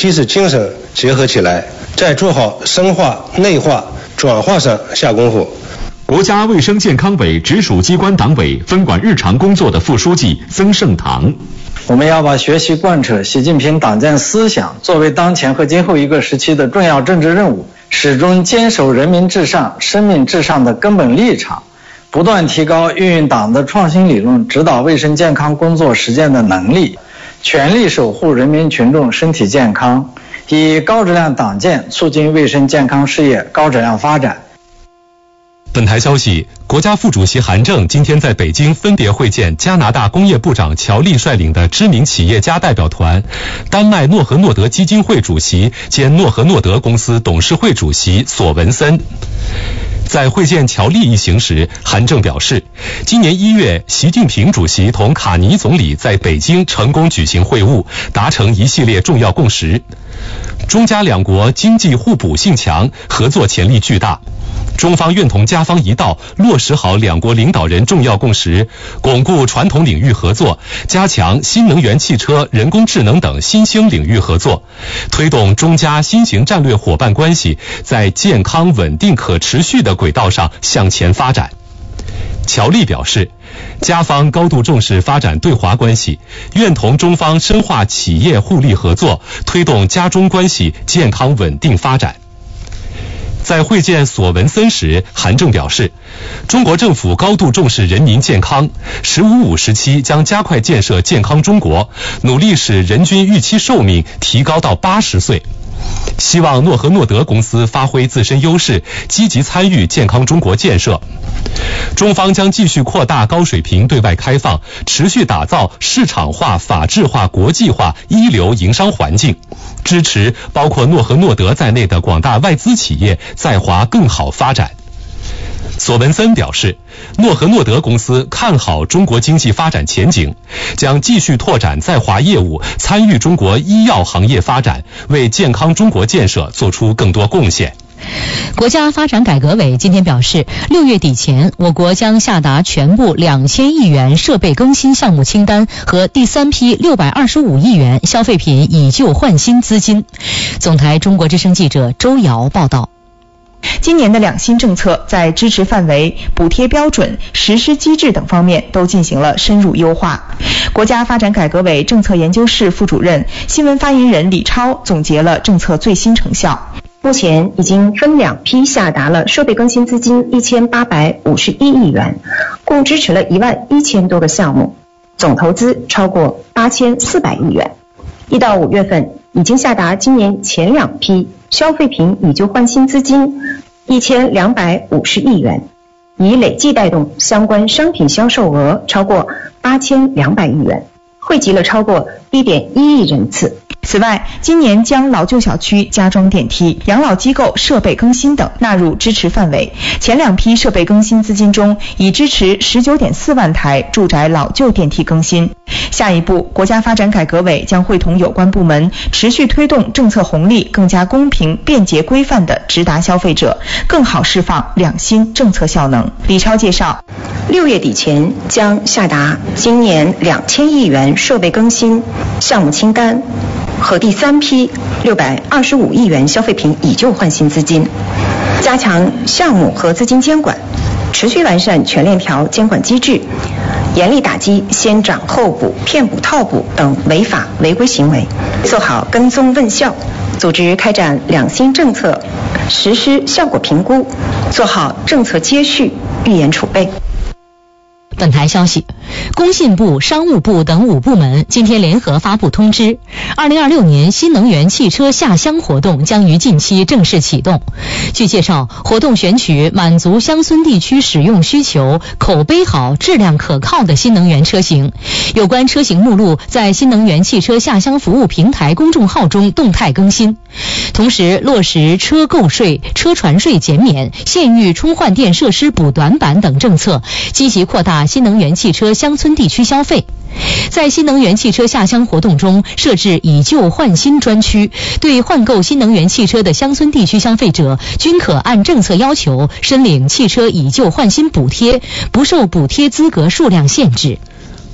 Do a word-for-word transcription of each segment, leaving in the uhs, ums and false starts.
七次精神结合起来，在做好深化、内化、转化上下功夫。 国家卫生健康委直属机关党委分管日常工作的副书记曾盛堂， 我们要把学习贯彻习近平党建思想作为当前和今后一个时期的重要政治任务，始终坚守人民至上、生命至上的根本立场，不断提高运用党的创新理论指导卫生健康工作实践的能力，全力守护人民群众身体健康，以高质量党建促进卫生健康事业高质量发展。 本台消息，国家副主席韩正今天在北京分别会见加拿大工业部长乔利率领的知名企业家代表团、丹麦诺和诺德基金会主席兼诺和诺德公司董事会主席索文森。在会见乔利一行时，韩正表示，今年一月，习近平主席同卡尼总理在北京成功举行会晤，达成一系列重要共识。中加两国经济互补性强，合作潜力巨大。中方愿同加方一道，落实好两国领导人重要共识，巩固传统领域合作，加强新能源汽车、人工智能等新兴领域合作，推动中加新型战略伙伴关系在健康、稳定、可持续的轨道上向前发展。乔利表示，加方高度重视发展对华关系，愿同中方深化企业互利合作，推动加中关系健康稳定发展。在会见索文森时，韩正表示，中国政府高度重视人民健康，十五五时期将加快建设健康中国，努力使人均预期寿命提高到八十岁。希望诺和诺德公司发挥自身优势，积极参与健康中国建设。中方将继续扩大高水平对外开放，持续打造市场化、法治化、国际化一流营商环境，支持包括诺和诺德在内的广大外资企业在华更好发展。索文森表示，诺和诺德公司看好中国经济发展前景，将继续拓展在华业务，参与中国医药行业发展，为健康中国建设做出更多贡献。 国家发展改革委今天表示，六月底前，我国将下达全部两千亿元设备更新项目清单和第三批六百二十五亿元消费品以旧换新资金。总台中国之声记者周瑶报道。 今年的两新政策在支持范围、补贴标准、实施机制等方面都进行了深入优化。国家发展改革委政策研究室副主任、新闻发言人李超总结了政策最新成效。 目前已经分两批下达了设备更新资金一千八百五十一亿元，共支持了一万一千多个项目，总投资超过八千四百亿元。一到五月份已经下达今年前两批消费品以旧换新资金一千两百五十亿元，已累计带动相关商品销售额超过八千两百亿元，惠及了超过一点一亿人次。 此外，今年将老旧小区加装电梯、养老机构设备更新等纳入支持范围。前两批设备更新资金中，已支持 十九点四万台住宅老旧电梯更新。下一步，国家发展改革委将会同有关部门持续推动政策红利更加公平、便捷、规范地直达消费者，更好释放两新政策效能。李超介绍， 六月底前将下达今年两千亿元设备更新项目清单和第三批六百二十五亿元消费品以旧换新资金，加强项目和资金监管，持续完善全链条监管机制，严厉打击先涨后补、骗补套补等违法违规行为，做好跟踪问效，组织开展两新政策实施效果评估，做好政策接续、预研储备。 本台消息，工信部、商务部等五部门今天联合发布通知，二零二六年新能源汽车下乡活动将于近期正式启动。据介绍，活动选取满足乡村地区使用需求、口碑好、质量可靠的新能源车型。有关车型目录在新能源汽车下乡服务平台公众号中动态更新。同时，落实车购税、车船税减免、县域充换电设施补短板等政策，积极扩大新能源汽车乡村地区消费。在新能源汽车下乡活动中，设置以旧换新专区，对换购新能源汽车的乡村地区消费者均可按政策要求申领汽车以旧换新补贴，不受补贴资格数量限制。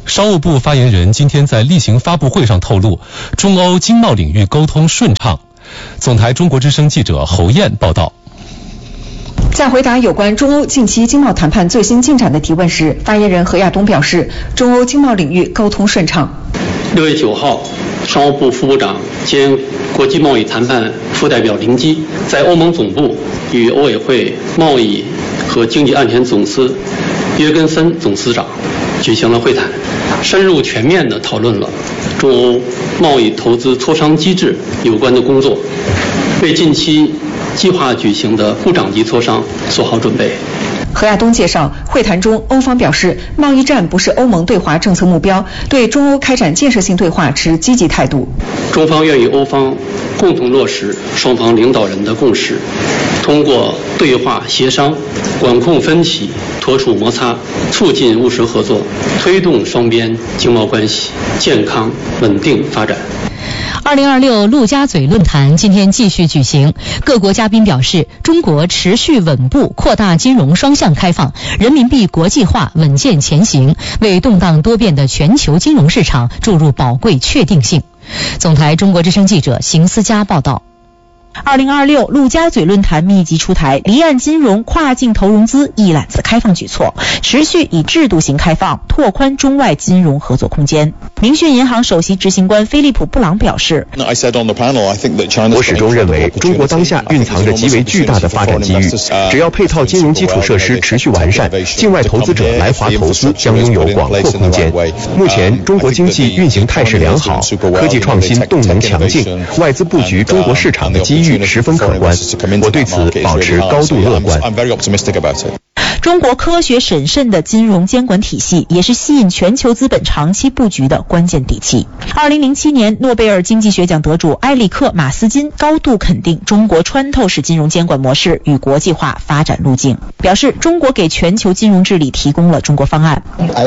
商务部发言人今天在例行发布会上透露，中欧经贸领域沟通顺畅。总台中国之声记者侯燕报道。 在回答有关中欧近期经贸谈判最新进展的提问时，发言人何亚东表示，中欧经贸领域沟通顺畅。 六月九号，商务部副部长兼国际贸易谈判副代表林基在欧盟总部与欧委会贸易和经济安全总司约根森总司长举行了会谈，深入全面地讨论了中欧贸易投资磋商机制有关的工作，为近期计划举行的部长级磋商做好准备。 何亚东介绍，会谈中欧方表示，贸易战不是欧盟对华政策目标，对中欧开展建设性对话持积极态度。 中方愿与欧方共同落实双方领导人的共识，通过对话协商管控分歧，妥处摩擦，促进务实合作，推动双边经贸关系健康稳定发展。 二零二六陆家嘴论坛今天继续举行，各国嘉宾表示，中国持续稳步扩大金融双向开放，人民币国际化稳健前行，为动荡多变的全球金融市场注入宝贵确定性。总台中国之声记者邢思佳报道。 二零二六陆家嘴论坛密集出台离岸金融跨境投融资一揽子开放举措，持续以制度型开放拓宽中外金融合作空间。明讯银行首席执行官菲利普·布朗表示， 我始终认为中国当下蕴藏着极为巨大的发展机遇，只要配套金融基础设施持续完善，境外投资者来华投资将拥有广阔空间。目前中国经济运行态势良好，科技创新动能强劲，外资布局中国市场的机遇十分可观，我对此保持高度乐观。 中国科学审慎的金融监管体系也是吸引全球资本长期布局的关键底气。二零零七年诺贝尔经济学奖得主埃里克·马斯金高度肯定中国穿透式金融监管模式与国际化发展路径，表示中国给全球金融治理提供了中国方案。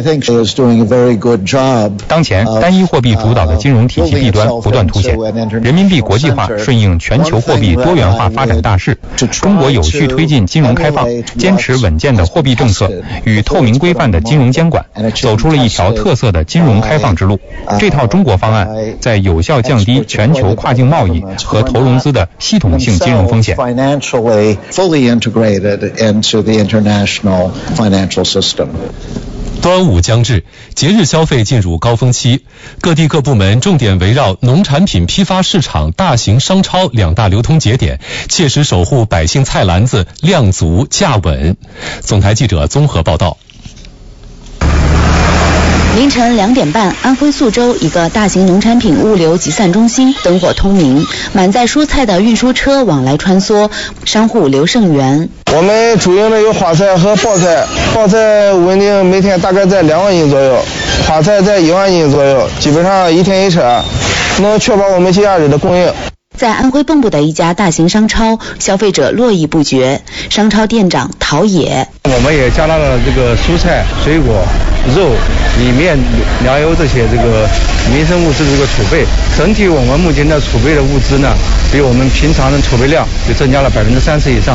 当前单一货币主导的金融体系弊端不断凸显，人民币国际化顺应全球货币多元化发展大势，中国有序推进金融开放，坚持稳健的货币政策与透明规范的金融监管，走出了一条特色的金融开放之路。这套中国方案在有效降低全球跨境贸易和投融资的系统性金融风险。 端午将至，节日消费进入高峰期，各地各部门重点围绕农产品批发市场、大型商超两大流通节点，切实守护百姓菜篮子量足价稳。总台记者综合报道。 凌晨两点半，安徽宿州一个大型农产品物流集散中心灯火通明，满载蔬菜的运输车往来穿梭，商户刘胜元。 我们主营的有花菜和包菜，包菜稳定每天大概在两万斤左右，花菜在一万斤左右，基本上一天一车，能确保我们节假日的供应。 在安徽蚌埠的一家大型商超，消费者络绎不绝。商超店长陶冶， 我们也加大了这个蔬菜、水果、肉、米面、粮油这些这个民生物资这个储备。整体我们目前的储备的物资呢，比我们平常的储备量就增加了百分之三十以上。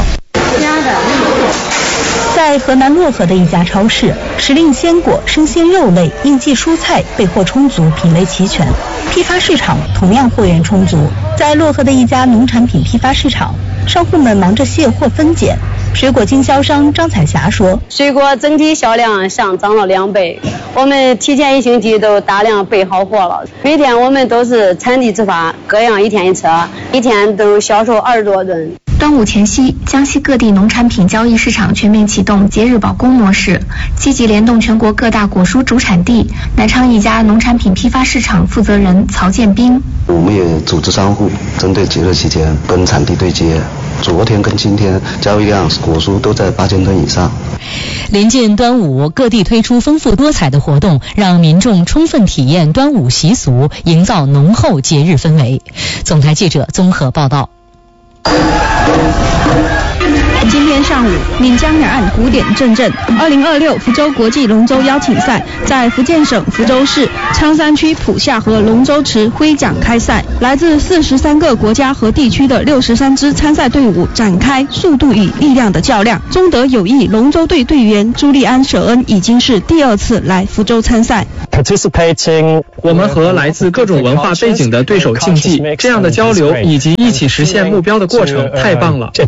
在河南漯河的一家超市，时令鲜果、生鲜肉类、应季蔬菜备货充足，品类齐全。批发市场同样货源充足。在漯河的一家农产品批发市场，商户们忙着卸货分拣。水果经销商张彩霞说， 水果整体销量上涨了两倍，我们提前一星期都大量备好货了。每天我们都是产地直发，各样一天一车，一天都销售二十多吨。 端午前夕，江西各地农产品交易市场全面启动节日保供模式，积极联动全国各大果蔬主产地。南昌一家农产品批发市场负责人曹建兵， 我们也组织商户针对节日期间跟产地对接，昨天跟今天交易量果蔬都在八千吨以上。 临近端午，各地推出丰富多彩的活动，让民众充分体验端午习俗，营造浓厚节日氛围。总台记者综合报道。 今天天上午，闽江两岸鼓点阵阵。二零二六福州国际龙舟邀请赛在福建省福州市昌山区浦下河龙舟池挥桨开赛，来自四十三个国家和地区的六十三支参赛队伍展开速度与力量的较量。中德友谊龙舟队队员朱利安·舍恩已经是第二次来福州参赛。 我们和来自各种文化背景的对手竞技，这样的交流以及一起实现目标的过程太棒了。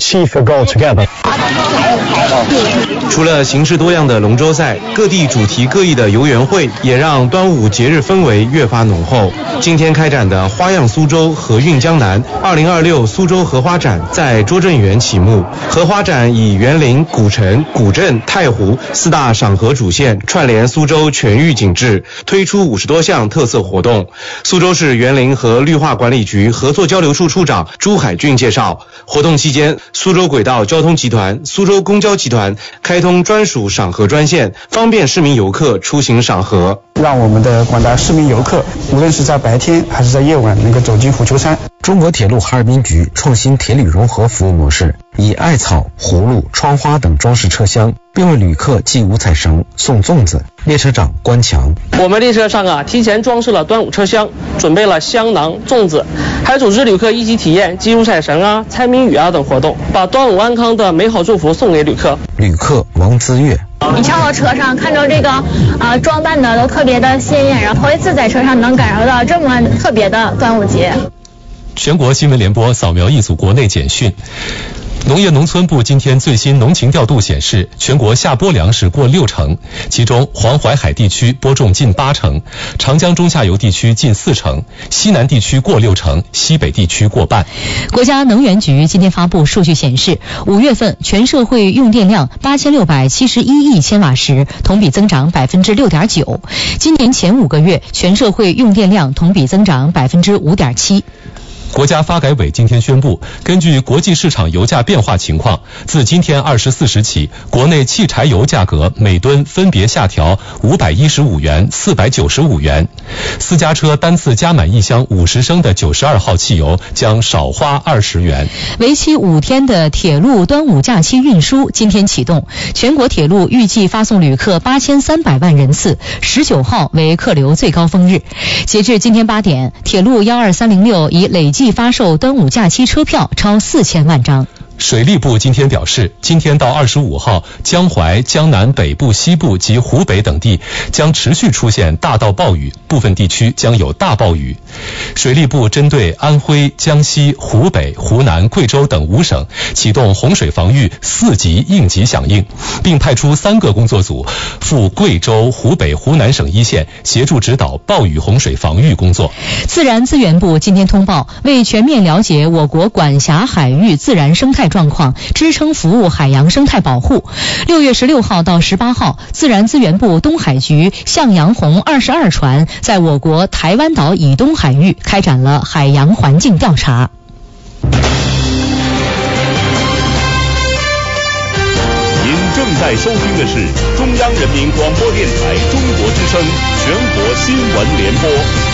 除了形式多样的龙舟赛，各地主题各异的游园会也让端午节日氛围越发浓厚。今天开展的花样苏州河韵江南二零二六苏州荷花展在拙政园启幕。荷花展以园林、古城、古镇、太湖四大赏荷主线串联苏州全域景致，推出五十多项特色活动。苏州市园林和绿化管理局合作交流处处长朱海俊介绍，活动期间，苏州轨道交通集团、苏州公交集团开通专属赏荷专线，方便市民游客出行赏荷， 让我们的广大市民游客，无论是在白天还是在夜晚，能够走进虎丘山。 中国铁路哈尔滨局创新铁旅融合服务模式，以艾草、葫芦、窗花等装饰车厢，并为旅客系五彩绳、送粽子。列车长关强： 我们列车上啊，提前装饰了端午车厢，准备了香囊、粽子，还组织旅客一起体验系五彩绳啊、猜谜语啊等活动，把端午安康的美好祝福送给旅客。 旅客王资月： 你上到车上看着这个啊、呃、装扮的都特别的鲜艳，然后头一次在车上能感受到这么特别的端午节。 全国新闻联播扫描一组国内简讯。农业农村部今天最新农情调度显示，全国夏播粮食过六成，其中黄淮海地区播种近八成，长江中下游地区近四成，西南地区过六成，西北地区过半。 国家能源局今天发布数据显示，五月份全社会用电量八千六百七十一亿千瓦时，同比增长百分之六点九。今年前五个月，全社会用电量同比增长百分之五点七。 国家发改委今天宣布，根据国际市场油价变化情况，自今天二十四时起，国内汽柴油价格每吨分别下调五百一十五元、四百九十五元。私家车单次加满一箱五十升的九十二号汽油将少花二十元。 为期五天的铁路端午假期运输今天启动，全国铁路预计发送旅客八千三百万人次，十九号为客流最高峰日。截至今天八点，铁路幺二三零六已累计发售端午假期车票超四千万张。 水利部今天表示，今天到二十五号，江淮、江南北部、西部及湖北等地将持续出现大到暴雨，部分地区将有大暴雨。水利部针对安徽、江西、湖北、湖南、贵州等五省启动洪水防御四级应急响应，并派出三个工作组赴贵州、湖北、湖南省一线协助指导暴雨洪水防御工作。 自然资源部今天通报，为全面了解我国管辖海域自然生态状况，支撑服务海洋生态保护。六月十六号到十八号，自然资源部东海局向阳红二十二船在我国台湾岛以东海域开展了海洋环境调查。 您正在收听的是中央人民广播电台中国之声全国新闻联播。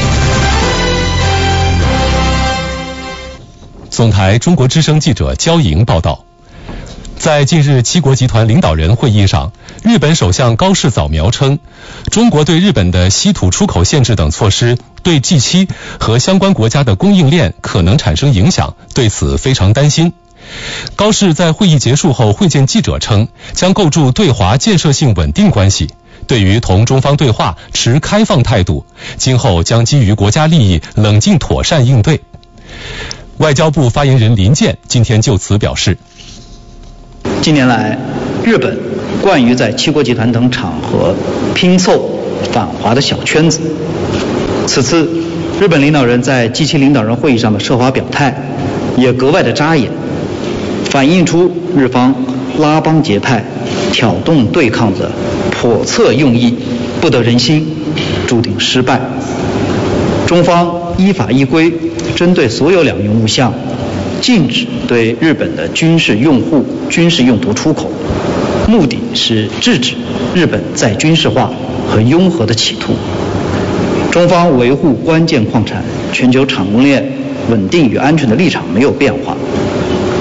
总台中国之声记者焦莹报道，在近日七国集团领导人会议上，日本首相高市早苗称，中国对日本的稀土出口限制等措施对 G 七 和相关国家的供应链可能产生影响，对此非常担心。高市在会议结束后会见记者称，将构筑对华建设性稳定关系，对于同中方对话持开放态度，今后将基于国家利益冷静妥善应对。外交部发言人林健今天就此表示， 近年来，日本惯于在七国集团等场合拼凑反华的小圈子。此次日本领导人在 G 七 领导人会议上的涉华表态也格外的扎眼，反映出日方拉帮结派、挑动对抗的叵测用意不得人心，注定失败。中方依法依规针对所有两用物项，禁止对日本的军事用户、军事用途出口，目的是制止日本再军事化和拥核的企图。中方维护关键矿产、全球产供链稳定与安全的立场没有变化，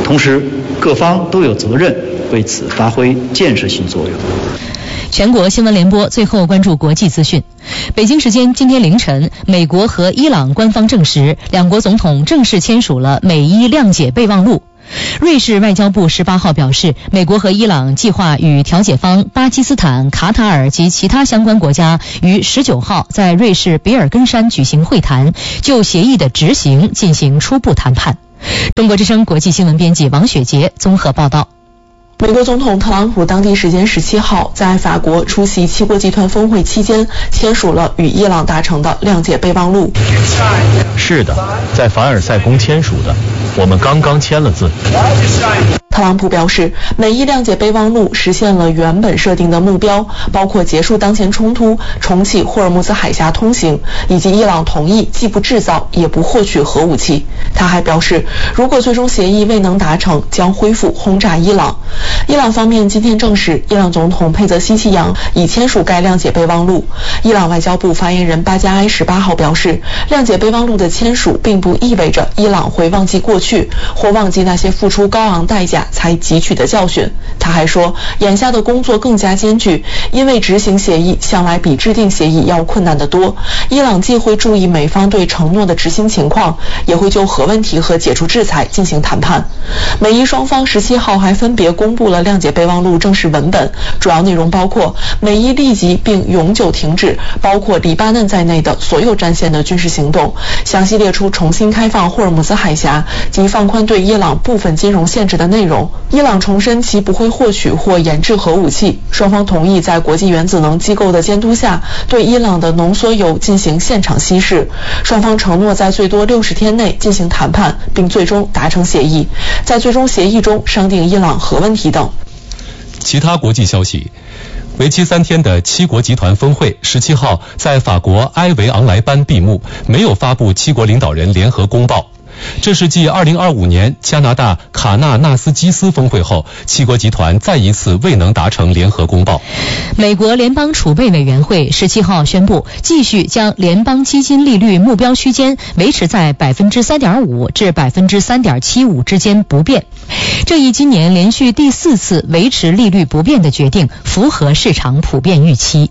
同时各方都有责任为此发挥建设性作用。 全国新闻联播最后关注国际资讯。北京时间今天凌晨，美国和伊朗官方证实，两国总统正式签署了美伊谅解备忘录。瑞士外交部十八号表示，美国和伊朗计划与调解方巴基斯坦、卡塔尔及其他相关国家于十九号在瑞士比尔根山举行会谈，就协议的执行进行初步谈判。中国之声国际新闻编辑王雪杰综合报道。 美国总统特朗普当地时间十七号在法国出席七国集团峰会期间，签署了与伊朗达成的谅解备忘录。 是的，在凡尔赛宫签署的，我们刚刚签了字。 特朗普表示，美伊谅解备忘录实现了原本设定的目标，包括结束当前冲突、重启霍尔木兹海峡通行，以及伊朗同意既不制造也不获取核武器。他还表示，如果最终协议未能达成，将恢复轰炸伊朗。伊朗方面今天证实，伊朗总统佩泽希奇扬已签署该谅解备忘录。伊朗外交部发言人巴加埃十八号表示，谅解备忘录的签署并不意味着伊朗会忘记过去，或忘记那些付出高昂代价才汲取的教训。他还说，眼下的工作更加艰巨，因为执行协议向来比制定协议要困难得多。伊朗既会注意美方对承诺的执行情况，也会就核问题和解除制裁进行谈判。美伊双方十七号还分别公布了谅解备忘录正式文本，主要内容包括美伊立即并永久停止包括黎巴嫩在内的所有战线的军事行动，详细列出重新开放霍尔木兹海峡及放宽对伊朗部分金融限制的内容。伊朗重申其不会获取或研制核武器，双方同意在国际原子能机构的监督下对伊朗的浓缩铀进行现场稀释。双方承诺在最多六十天内进行谈判，并最终达成协议，在最终协议中商定伊朗核问题等。 其他国际消息，为期三天的七国集团峰会十七号在法国埃维昂莱班闭幕，没有发布七国领导人联合公报。这是继二零二五年加拿大卡纳纳斯基斯峰会后，七国集团再一次未能达成联合公报。 美国联邦储备委员会十七号宣布，继续将联邦基金利率目标区间维持在百分之三点五至百分之三点七五之间不变。这一今年连续第四次维持利率不变的决定，符合市场普遍预期。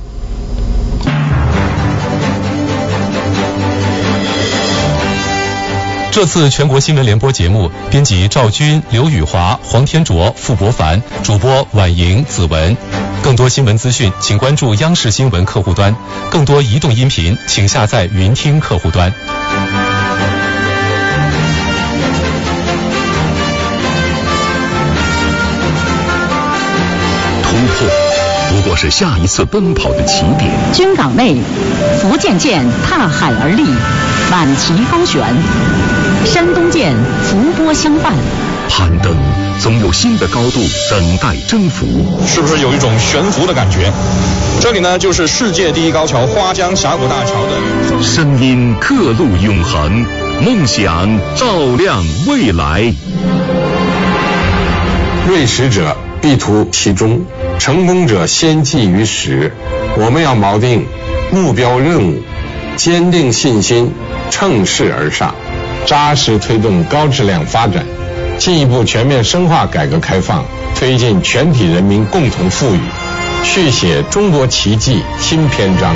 这次全国新闻联播节目，编辑赵军、刘宇华、黄天卓、傅博凡，主播婉莹、子文。更多新闻资讯，请关注央视新闻客户端。更多移动音频，请下载云听客户端。 突破不过是下一次奔跑的起点。 军港内，福建舰踏海而立，满旗高悬；山东舰浮波相伴。 攀登总有新的高度等待征服， 是不是有一种悬浮的感觉？这里呢，就是世界第一高桥花江峡谷大桥的声音，刻录永恒，梦想照亮未来。 锐识者必图其中，成功者先记于始。我们要锚定目标任务，坚定信心，乘势而上，扎实推动高质量发展，进一步全面深化改革开放，推进全体人民共同富裕，续写中国奇迹新篇章。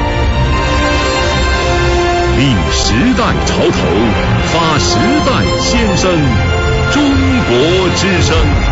立时代潮头，发时代先声，中国之声。